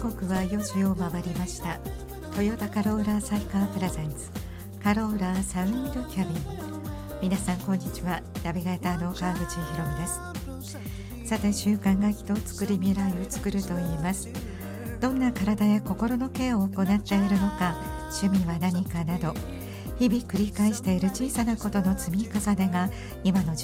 刻は4時を回りました。トヨタカローラサイカープレゼンツカローラサウンドキャビン。皆さんこんにちは。ナビゲーターの川口ひろみです。さて、習慣が人を作り未来を作ると言います。どんな体や心のケアを行っているのか、趣味は何かなど、日々繰り返している小さなことの積み重ねが今の